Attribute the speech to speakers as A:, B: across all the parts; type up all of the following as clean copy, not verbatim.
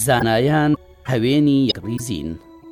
A: زانایان هەوێنی یەکڕیزین.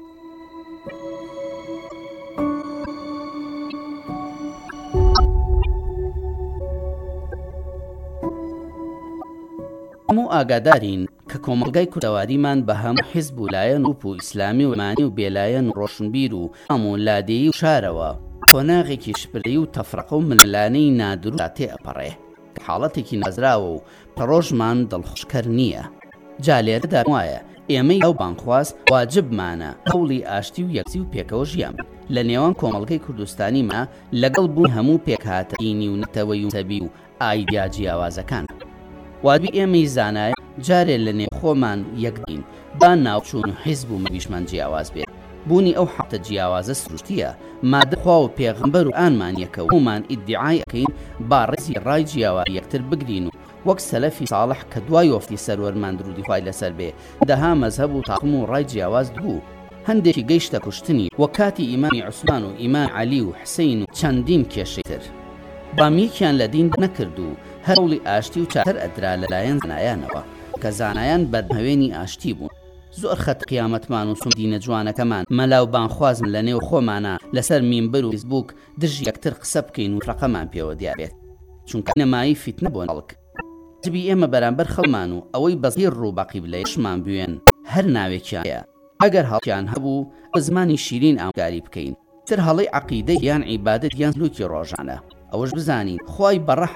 A: هەموو ئاگادارین کە کۆمەڵگای کوردەواریمان بە هەموو حیزب و لایەن و ئیسلامی و مانی و بێلایەن و ڕۆشنبیر و هەموو لادێی و شارەوە قۆناغێکی شپرەی و تەفرەقە و ملەلانەی نادروست تێئەپەڕێ کە حاڵەتێکی نازراوە و پەڕۆژمان دڵخۆشکەر نییە. جا لێرەدا وایە ئێمەی ئەو بانخواست واجبمانە هەوڵی ئاشتی و یەکسی و پێکەوە ژیان لە نێوان کۆمەڵگەی کوردستانیمە لەگەڵ بوون هەموو پێکهاتە دینی و نەتەوەی و سەبی و ئایدیا جیاوازەکان. وابی ئێمەی زانایە جارێ لە نێو خۆمان یەکدین با ناوچوون و حیزب و مەویشمان جیاواز بێت. بوونی ئەو حەقتە جیاوازە سروشتیە مادە خوا و پێغەمبەر و ئانمان یەکە و هەمومان ئیدعای ئەکەین با ڕێزی ڕای جیاوازی یەکتر بگرین و وەک سەلەفی ساڵح کە دوای وەفتی سەروەرمان درودی خوای لەسەر بێ دەها مەزهەب و تاقم و ڕای جیاواز بوو. هەندێکی گەیشتە کوشتنی وەک کاتی ئیمامی عوسمان و ئیمان عەلی و حسەین و چەندین کێشەی تر. بامیەکیان لە دین نەکرد و هەوڵی ئاشتی و چاکەر ئەدرا لەلایەن زانایانەوە کە زانایان بەرهەوێنی ئاشتی بوون. زۆر خەت قیامەتمان و سوودینە جوانەکەمان مەلا و بانخوازم لە نێو خۆمانە لەسەر میمبەر و فیسبوک دژی یەکتر قسە بکەین و ڕقەمان پێوە دیار بێت چونکە نەمایی فیتنە بۆ خەڵک. جبی ئێمە بەرامبەر خەڵمان و ئەوەی بەزیر ڕوو بە قیبلەیشمان بوێن هەر ناوێکیانە ئەگەر هەڵکیان هەبوو بە زمانی شیرین ئامۆژگاری بکەین تر هەڵەی عەقیدەی یان عیبادەت یان سلوکی ڕۆژانە. ئەوەش بزانین خوای بەڕەحم